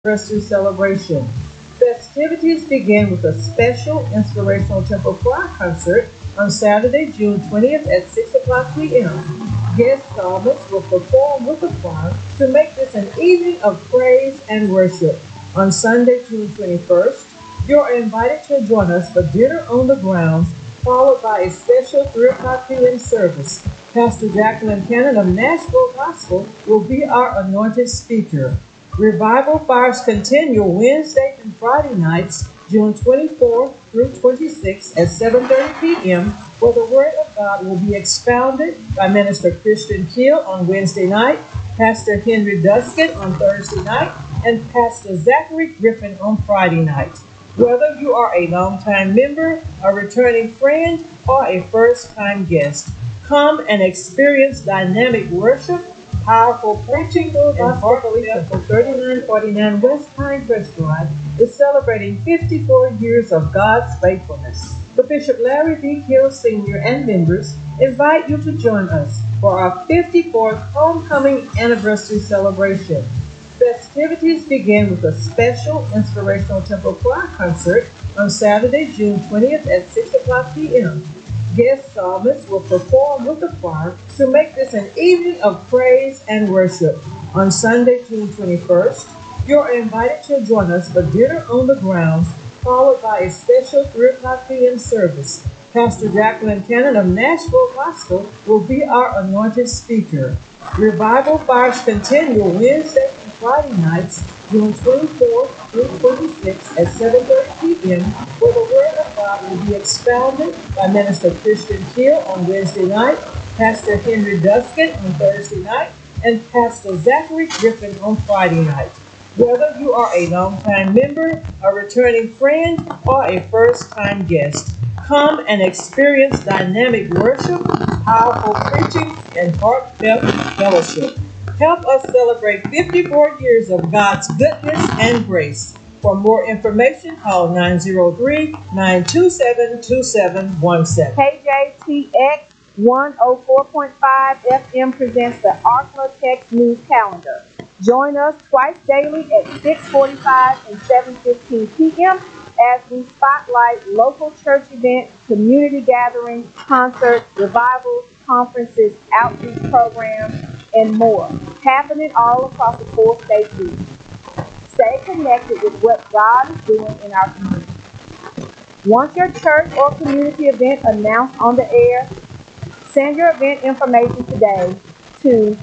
anniversary celebration. Festivities begin with a special inspirational temple choir concert on Saturday, June 20th at 6 o'clock p.m. Guest psalmists will perform with the choir to make this an evening of praise and worship. On Sunday, June 21st, you are invited to join us for dinner on the grounds, followed by a special 3 o'clock p.m. service. Pastor Jacqueline Cannon of Nashville Gospel will be our anointed speaker. Revival fires continue Wednesday and Friday nights, June 24th through 26th at 7:30 p.m., where the Word of God will be expounded by Minister Christian Keel on Wednesday night, Pastor Henry Duskin on Thursday night, and Pastor Zachary Griffin on Friday night. Whether you are a longtime member, a returning friend, or a first-time guest, come and experience dynamic worship, powerful preaching, and heartfelt for 3949 West Pinecrest Drive is celebrating 54 years of God's faithfulness. The Bishop Larry B. Kill Sr. and members invite you to join us for our 54th homecoming anniversary celebration. Festivities begin with a special inspirational temple choir concert on Saturday, June 20th at 6 o'clock p.m. Guest psalmists will perform with the choir to make this an evening of praise and worship. On Sunday, June 21st, you are invited to join us for dinner on the grounds, followed by a special 3 o'clock p.m. service. Pastor Jacqueline Cannon of Nashville Gospel will be our anointed speaker. Revival fires continue Wednesday and Friday nights, June 24th through 26th at 7:30 p.m., where the Word of God will be expounded by Minister Christian Keel on Wednesday night, Pastor Henry Duskin on Thursday night, and Pastor Zachary Griffin on Friday night. Whether you are a longtime member, a returning friend, or a first-time guest, come and experience dynamic worship, powerful preaching, and heartfelt fellowship. Help us celebrate 54 years of God's goodness and grace. For more information, call 903-927-2717. KJTX 104.5 FM presents the Arklatex News Calendar. Join us twice daily at 6:45 and 7:15 p.m. as we spotlight local church events, community gatherings, concerts, revivals, conferences, outreach programs, and more, happening all across the 4-state region. Stay connected with what God is doing in our community. Want your church or community event announced on the air? Send your event information today to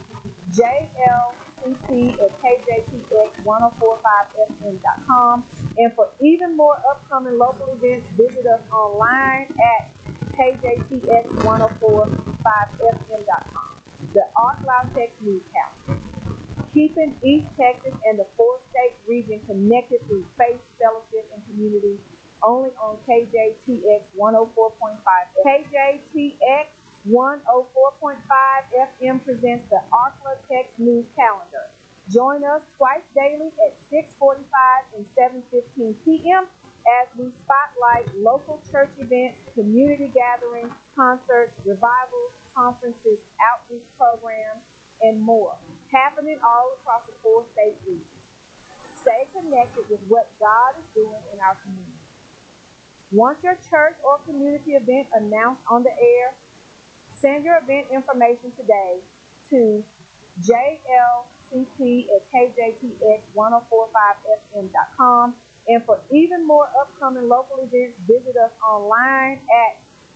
jlcc@kjtx1045fm.com. And for even more upcoming local events, visit us online at kjtx1045fm.com. The Arklatex News Calendar, keeping East Texas and the 4-state region connected through faith, fellowship, and community, only on KJTX 104.5 FM. KJTX 104.5 FM presents the Arklatex News Calendar. Join us twice daily at 6:45 and 7:15 p.m. as we spotlight local church events, community gatherings, concerts, revivals, conferences, outreach programs, and more, happening all across the 4-state region. Stay connected with what God is doing in our community. Want your church or community event announced on the air? Send your event information today to jlcc@kjtx1045fm.com. And for even more upcoming local events, visit us online at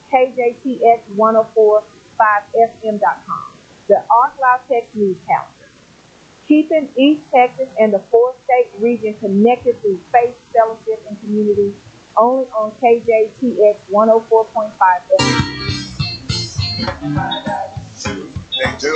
kjtx1045fm.com. The Arklatex News Calendar, keeping East Texas and the 4-state region connected through faith, fellowship, and community, only on KJTX 104.5 FM.